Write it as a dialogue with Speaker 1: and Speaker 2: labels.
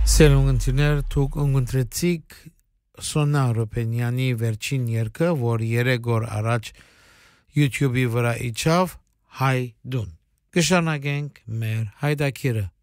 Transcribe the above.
Speaker 1: Սերուն ընտիներ թուք ընկտրեցիք Սոնա Ռոպենյանի վերջին երգը, որ 3 օր առաջ YouTube-ի վրա իջավ, Հայ դուն։ Կշարունակենք մեր հայդակիրը։